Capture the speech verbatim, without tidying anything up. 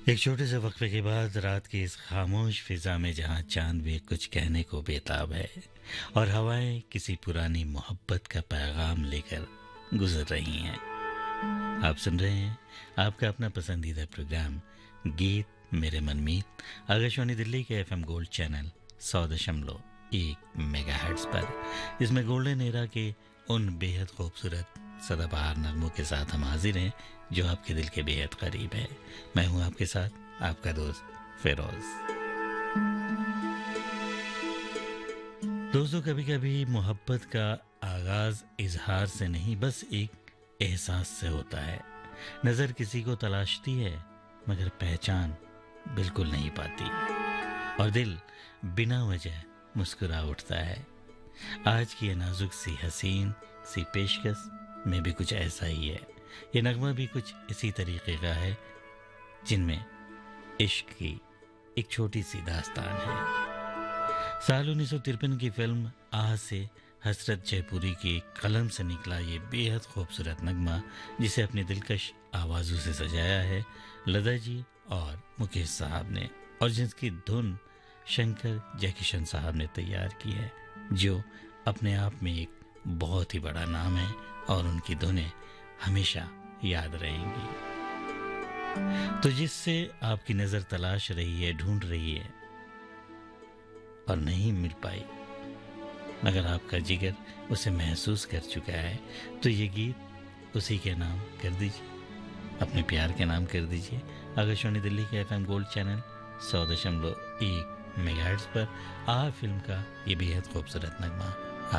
एक छोटे से वक्फे के बाद रात की इस खामोश फिजा में जहां चांद भी कुछ कहने को बेताब है और हवाएं किसी पुरानी मोहब्बत का पैगाम लेकर गुजर रही हैं। आप सुन रहे हैं आपका अपना पसंदीदा प्रोग्राम गीत मेरे मनमीत आकाशवाणी दिल्ली के एफएम गोल्ड चैनल सौ दशमलव एक मेगाहर्ट्ज पर, जिसमें गोल्डन एरा के उन बेहद खूबसूरत सदाबहार नगमों के साथ हम हाजिर हैं जो आपके दिल के बेहद करीब है। मैं हूं आपके साथ आपका दोस्त फिरोज। दोस्तों, कभी कभी मोहब्बत का आगाज इजहार से नहीं बस एक एहसास से होता है। नजर किसी को तलाशती है मगर पहचान बिल्कुल नहीं पाती और दिल बिना वजह मुस्कुरा उठता है। आज की ये नाजुक सी हसीन सी पेशकश में भी कुछ ऐसा ही है। ये नगमा भी कुछ इसी तरीके का है, जिनमें इश्क की एक छोटी सी दास्तान है। साल उन्नीस सौ तिरपन की फिल्म आह से हसरत जयपुरी की कलम से निकला ये बेहद खूबसूरत नगमा, जिसे अपनी दिलकश आवाज़ों से सजाया है लता जी और मुकेश साहब ने, और जिसकी धुन शंकर जयकिशन साहब ने तैयार की है, जो अपने आप में एक बहुत ही बड़ा नाम है और उनकी धुनें हमेशा याद रहेंगी। तो जिससे आपकी नजर तलाश रही है, ढूंढ रही है और नहीं मिल पाई, मगर आपका जिगर उसे महसूस कर चुका है, तो ये गीत उसी के नाम कर दीजिए, अपने प्यार के नाम कर दीजिए। आकाशवाणी दिल्ली के एफएम गोल्ड चैनल सौ दशमलव एक मेगाहर्ट्ज पर आ फिल्म का ये बेहद खूबसूरत नगमा